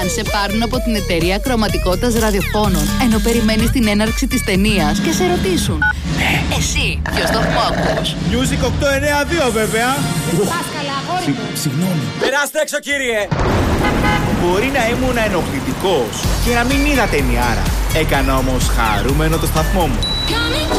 Αν σε πάρουν από την εταιρεία κρωματικότητας ραδιοφώνων, ενώ περιμένεις την έναρξη της ταινίας και σε ρωτήσουν, εσύ ποιο σταθμό ακούς? Music 892 βέβαια. Πάσκαλα, αγόρι μου. Συγγνώμη. Περάστε έξω, κύριε. Μπορεί να ήμουν ενοχλητικός και να μην είδα ταινιάρα. Έκανα όμως χαρούμενο το σταθμό μου.